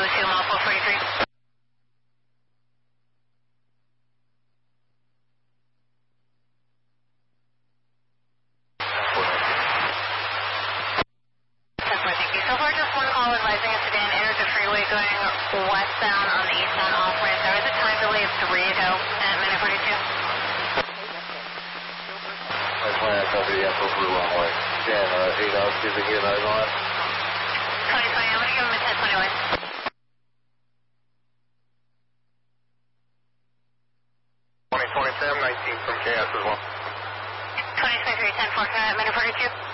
2 mile 443. So far, just one call advising a sedan entered the freeway going westbound on the eastbound off-ramp. There is a time delay of 3 ago at minute 42. That's why I covered the info for the wrong way. 10, 8 out, see if we can get eyes on it. 2020, I'm going to give him a 1021. 2027, 19 from KS as well. 2023, 10-4, at minute 42.